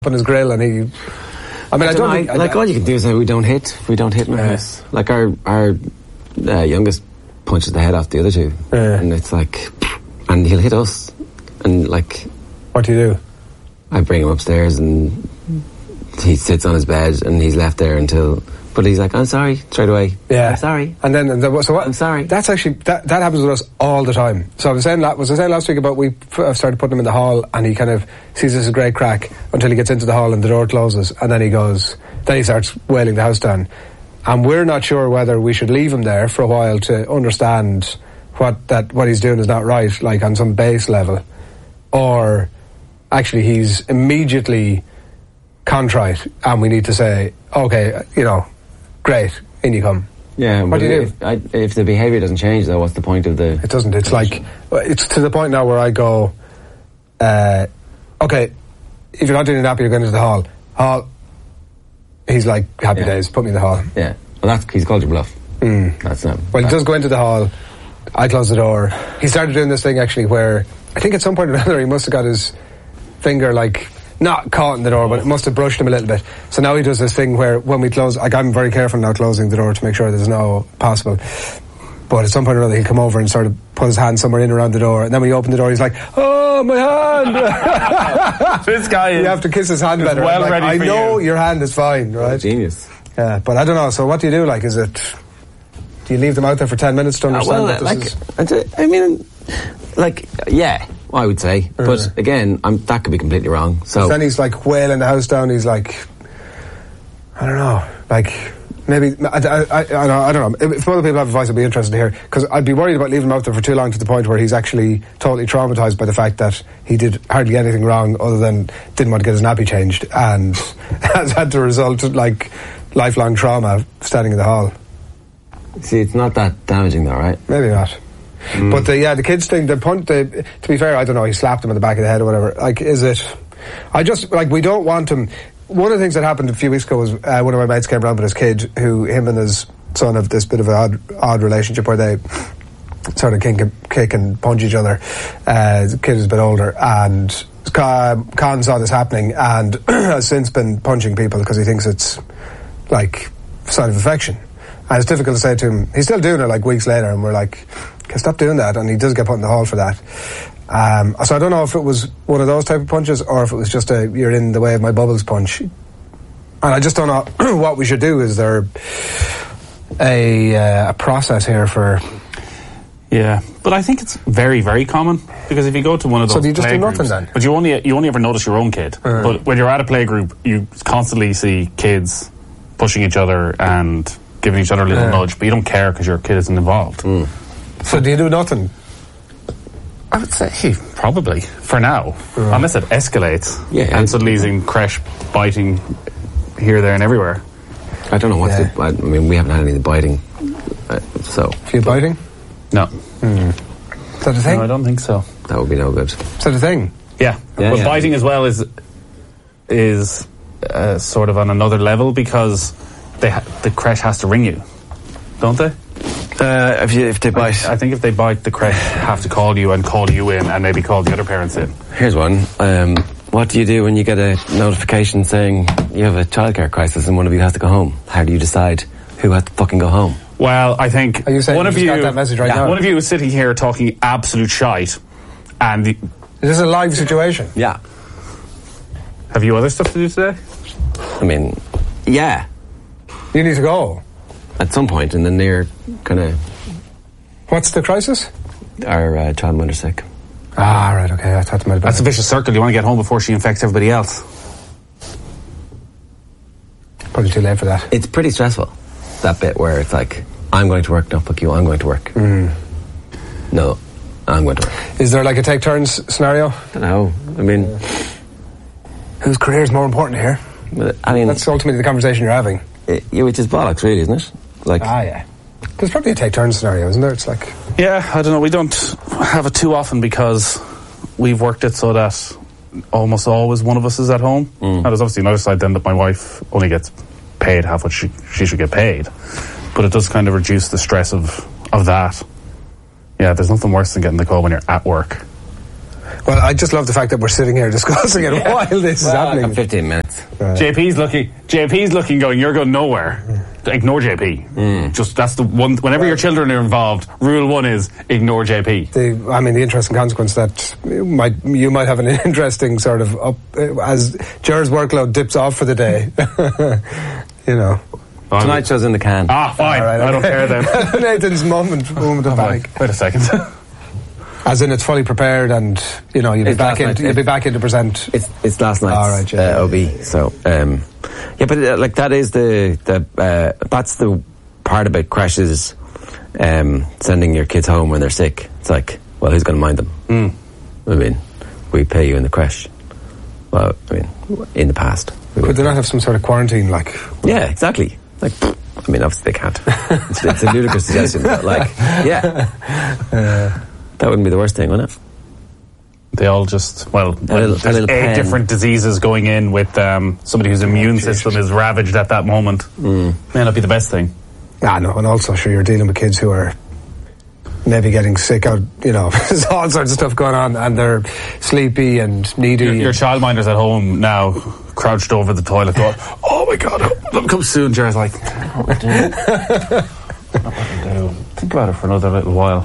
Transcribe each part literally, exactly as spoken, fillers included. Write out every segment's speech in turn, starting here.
on his grill, and he. I mean, I, I don't, don't think, I, like I, all you can do is say we don't hit. We don't hit in the face. Like our our uh, youngest punches the head off the other two, yeah. and it's like, and he'll hit us, and like. What do you do? I bring him upstairs, and he sits on his bed, and he's left there until. But he's like, I'm sorry, straight away. Yeah, I'm sorry. And then, and then so what? I'm sorry. That's actually that that happens with us all the time. So I was saying, was I saying last week about we started putting him in the hall, and he kind of sees this as a great crack until he gets into the hall and the door closes, and then he goes, then he starts wailing the house down, and we're not sure whether we should leave him there for a while to understand what that what he's doing is not right, like on some base level, or actually he's immediately contrite, and we need to say, okay, you know. Great, in you come. Yeah, what but do you if, do? I, if the behaviour doesn't change, though, what's the point of the... It doesn't. It's like... It's to the point now where I go, uh, okay, if you're not doing a nappy, you're going into the hall. Hall. He's like, happy yeah. days, put me in the hall. Yeah. Well, that's... He's called your bluff. Mm. That's not... Well, he does go into the hall. I close the door. He started doing this thing, actually, where... I think at some point or another, he must have got his finger, like... Not caught in the door, but it must have brushed him a little bit. So now he does this thing where when we close, like I'm very careful now closing the door to make sure there's no possible. But at some point or other, he'll come over and sort of put his hand somewhere in around the door. And then when you open the door, he's like, oh, my hand. This guy is... You have to kiss his hand better. Well like, ready I for know you. Your hand is fine, right? Genius. Yeah, but I don't know. So what do you do? Like, is it... Do you leave them out there for ten minutes to understand uh, well, what like, this is? I mean, like, yeah. I would say, uh, but again, I'm, that could be completely wrong. So then he's like wailing the house down. He's like, I don't know, like maybe I, I, I, I don't know. If other people have advice, I'd be interested to hear, because I'd be worried about leaving him out there for too long to the point where he's actually totally traumatized by the fact that he did hardly anything wrong other than didn't want to get his nappy changed, and has had to result in like lifelong trauma standing in the hall. See, it's not that damaging, though, right? Maybe not. Mm. But the, yeah, the kids thing, the punch, the, to be fair, I don't know, he slapped him on the back of the head or whatever. Like, is it, I just, like, we don't want him. One of the things that happened a few weeks ago was uh, one of my mates came around with his kid, who, him and his son have this bit of an odd, odd relationship where they sort of kick and, kick and punch each other. Uh, the kid is a bit older, and Con saw this happening and has since been punching people because he thinks it's, like, a sign of affection. And it's difficult to say to him, he's still doing it like weeks later, and we're like, okay, stop doing that, and he does get put in the hall for that. Um, so I don't know if it was one of those type of punches or if it was just a you're in the way of my bubbles punch. And I just don't know what we should do. Is there a, uh, a process here for... Yeah, but I think it's very, very common, because if you go to one of those So do you just do nothing groups, then? But you only, you only ever notice your own kid. Uh. But when you're at a play group, you constantly see kids pushing each other and giving each other a little uh. nudge, but you don't care because your kid isn't involved. Mm. So do you do nothing? I would say probably for now, uh. unless it escalates. Yeah, and suddenly he's in creche biting here, there, and everywhere. I don't know what yeah. to. I mean, we haven't had any of the biting, uh, so. Are you biting? No. Mm. Is that a thing? No, I don't think so. That would be no good. Is that a thing? Yeah, yeah but yeah. biting as well is is uh, sort of on another level, because they ha- the creche has to ring you, don't they? Uh, if, you, if they bite... I, I think if they bite, the creche have to call you and call you in and maybe call the other parents in. Here's one. Um, what do you do when you get a notification saying you have a childcare crisis and one of you has to go home? How do you decide who has to fucking go home? Well, I think Are you saying one you of just you... got that message right yeah, now? one of you is sitting here talking absolute shite, and... The, is this a live situation? Yeah. Have you other stuff to do today? I mean, yeah. You need to go. At some point in the near kind of... What's the crisis? Our uh, child mother's sick. Ah, right, okay. I thought it might have been... That's a vicious circle. You want to get home before she infects everybody else. Probably too late for that. It's pretty stressful, that bit where it's like, I'm going to work, no, fuck you, I'm going to work. Mm. No, I'm going to work. Is there like a take turns scenario? I don't know. I mean... Uh, whose career is more important here? I mean... That's ultimately the conversation you're having. It, yeah, which is bollocks, really, isn't it? Like, ah, yeah. There's probably a take turns scenario, isn't there? It's like... Yeah, I don't know. We don't have it too often because we've worked it so that almost always one of us is at home. Mm. And there's obviously another side then that my wife only gets paid half what she, she should get paid. But it does kind of reduce the stress of, of that. Yeah, there's nothing worse than getting the call when you're at work. Well, I just love the fact that we're sitting here discussing it Yeah. while this is Well, happening. fifteen minutes. J P's looking. J P's looking, going. You're going nowhere. Ignore J P. Mm. Just that's the one. Whenever your children are involved, rule one is ignore J P. The, I mean, the interesting consequence that you might you might have an interesting sort of up uh, as Jer's workload dips off for the day. You know. Tonight's show's in the can. Ah, fine. Right, I don't okay. care then. Nathan's moment, moment of panic. Wait a second. As in, it's fully prepared, and you know you'll be It's back last in. night, You'll be it- back in to present. It's it's last night's All right, yeah. uh, O B. So um, yeah, but uh, like that is the the uh, that's the part about crashes, um, sending your kids home when they're sick. It's like, well, who's going to mind them? Mm. I mean, we pay you in the crash. Well, I mean, in the past. we Could would- they not have some sort of quarantine, like? Yeah, exactly. Like, pfft, I mean, obviously they can't. It's, it's a ludicrous suggestion, but like, yeah, that wouldn't be the worst thing, wouldn't it? They all just well, little- a there's little eight pen. different diseases going in with um, somebody whose immune system is ravaged at that moment. Mm. May not be the best thing. Ah, no, and also, sure, you're dealing with kids who are maybe getting sick out. You know, there's all sorts of stuff going on, and they're sleepy and needy. Your, your and- childminder's at home now, crouched over the toilet, going, "Oh my God, let me come soon." Jer's like, "What do I do? What do I do? Think about it for another little while."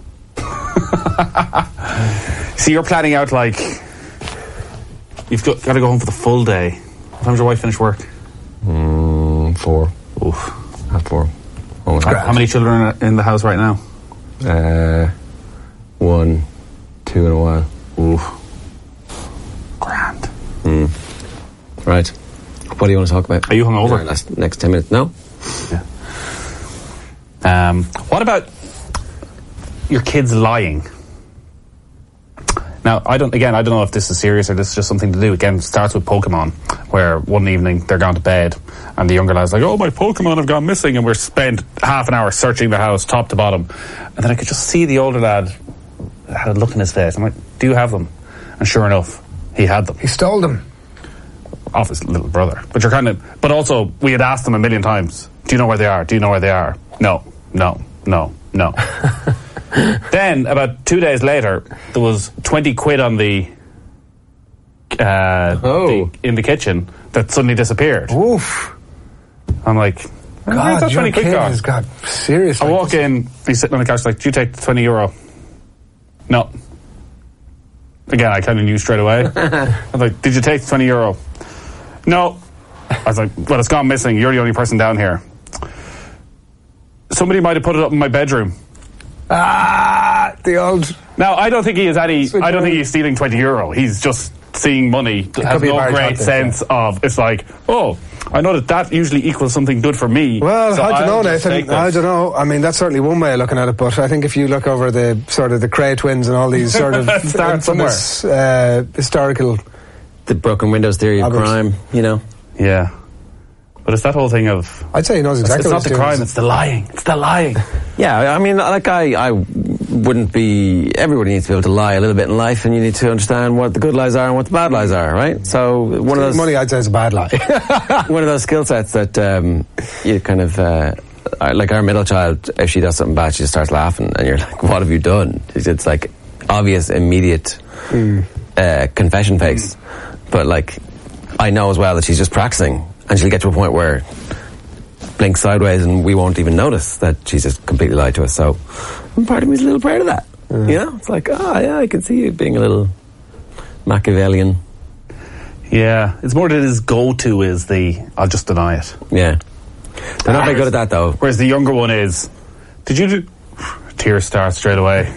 See, you're planning out like you've got, got to go home for the full day. What time's your wife finish work? Mm, four. Oof. At four. Almost. How, how many children are in the house right now? Uh, one, two in a while. Oof. Grand. Mm. Right. What do you want to talk about? Are you hungover? Yeah, last, next ten minutes. No? Yeah. Um, what about your kids lying? Now, I don't. Again, I don't know if this is serious or this is just something to do. Again, it starts with Pokemon, where one evening they're gone to bed, and the younger lad's like, "Oh, my Pokemon have gone missing," and we're spent half an hour searching the house, top to bottom, and then I could just see the older lad had a look in his face. I'm like, "Do you have them?" And sure enough, he had them He stole them. off his little brother. But you're kind of. But also, we had asked them a million times, "Do you know where they are? Do you know where they are?" No, no, no, no. Then, about two days later, there was twenty quid on the, uh, Oh. the in the kitchen that suddenly disappeared. Oof. I'm like, where's God, that your twenty quid kid gone? has got serious. I walk in, he's sitting on the couch like, "Do you take the twenty euro?" No. Again, I kind of knew straight away. I was like, "Did you take the twenty euro?" No. I was like, "Well, it's gone missing. You're the only person down here." Somebody might have put it up in my bedroom. Ah, the old. Now, I don't think he is any. Switch I don't around. think he's stealing twenty euro. He's just seeing money. Has be a no marriage great husband, sense of. It's like, oh, I know that that usually equals something good for me. Well, so I don't I'll know, just Nathan. take this. I don't know. I mean, that's certainly one way of looking at it. But I think if you look over the sort of the Cray twins and all these sort of Start infamous, uh, historical. The broken windows theory of Robert. crime, you know? Yeah, but it's that whole thing of. I'd say he knows exactly. It's what not the he's doing. crime. It's the lying. It's the lying. Yeah, I mean, like, I, I wouldn't be... Everybody needs to be able to lie a little bit in life, and you need to understand what the good lies are and what the bad lies are, right? So, one of those... Money, I'd say, is a bad lie. one of those skill sets that um, you kind of... Uh, like, our middle child, if she does something bad, she just starts laughing, and you're like, what have you done? It's like obvious, immediate Mm. uh, confession face. Mm. But, like, I know as well that she's just practicing, and she'll get to a point where blink sideways and we won't even notice that she's just completely lied to us. So part of me is a little proud of that. Mm. You know, it's like, oh yeah, I can see you being a little Machiavellian. Yeah, it's more that his go-to is the I'll just deny it. Yeah, they're not very good at that though. Whereas the younger one is, did you do? Tears start straight away.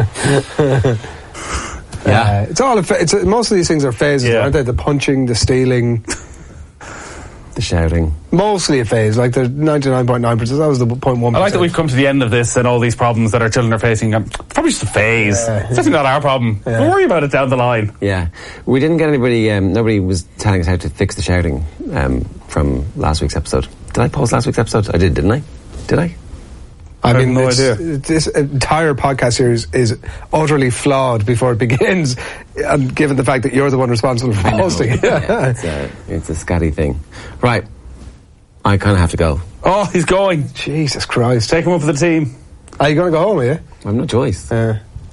Yeah, uh, it's all. A fa- it's a, most of these things are phases, Yeah. aren't they? The punching, the stealing, the shouting. Mostly a phase. Like the ninety-nine point nine percent. That was the point one. I like that we've come to the end of this and all these problems that our children are facing. Um, it's probably just a phase. Yeah. It's definitely not our problem. Yeah. Don't worry about it down the line. Yeah, we didn't get anybody. Um, nobody was telling us how to fix the shouting um, from last week's episode. Did I post last week's episode? I did, didn't I? Did I? I I have mean, no it's- idea. this entire podcast series is utterly flawed before it begins, and given the fact that you're the one responsible for posting it. Yeah, it's, a, it's a scatty thing. Right, I kind of have to go. Oh, he's going. Jesus Christ. Take him up for the team. Are you going to go home, are you? I have no choice. Uh,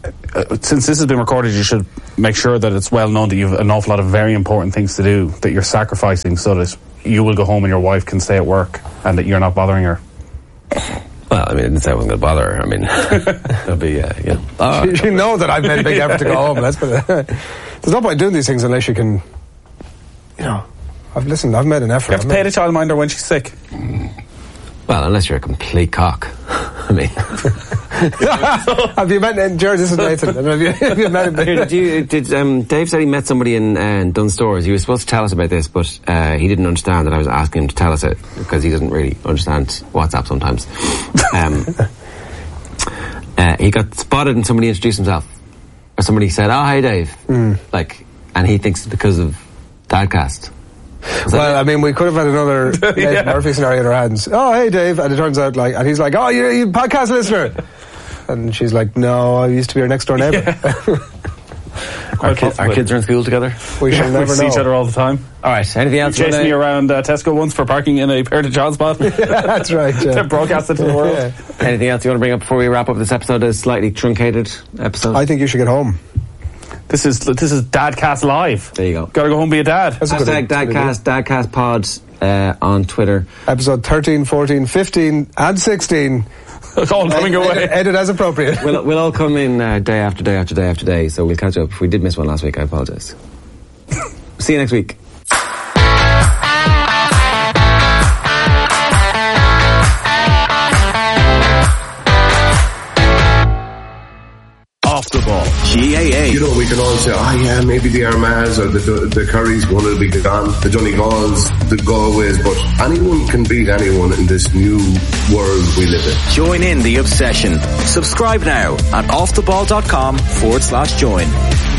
uh, since this has been recorded, you should make sure that it's well known that you have an awful lot of very important things to do that you're sacrificing so that you will go home and your wife can stay at work and that you're not bothering her. Well, I mean, I didn't say I wasn't going to bother her. I mean, it'll be, uh, you know. Oh, you know that I've made a big effort to go home. Let's put it. There's no point doing these things unless you can, you know. I've listened. I've made an effort. You have to pay the childminder when she's sick. Well, unless you're a complete cock. I mean, have you met uh, Jared? This is Nathan. Have you, have you met him? Did you? Did um, Dave said he met somebody in uh, Dunstores? He was supposed to tell us about this, but uh, he didn't understand that I was asking him to tell us it because he doesn't really understand WhatsApp sometimes. Um, uh, he got spotted and somebody introduced himself, or somebody said, "Oh, hi, Dave," mm. like, and he thinks it's because of Dadcast. Well, I mean, we could have had another Dave yeah. Murphy scenario in our hands. Oh, hey, Dave. And it turns out, like, and he's like, oh, you're a podcast listener. And she's like, no, I used to be your next door neighbour. Yeah. our, kid, our kids are in school together. We shall never we know. see each other all the time. All right, anything else? You chased me around uh, Tesco once for parking in a Pair to John spot. Yeah, that's right. Yeah. To broadcast it to the world. Yeah. Anything else you want to bring up before we wrap up this episode? A slightly truncated episode. I think you should get home. This is this is Dadcast Live. There you go. Gotta go home and be a dad. That's Hashtag Dadcast, Dadcast Pod uh, on Twitter. Episode thirteen, fourteen, fifteen and sixteen. All coming away. Edit, edit as appropriate. We'll, we'll all come in uh, day after day after day after day, so we'll catch up. If we did miss one last week, I apologise. See you next week. Off the ball. G A A. You know, we can all say, oh yeah, maybe the Armaghs or the, the Currys one will be gone, the Donegals, the Galways, but anyone can beat anyone in this new world we live in. Join in the obsession. Subscribe now at offtheball.com forward slash join.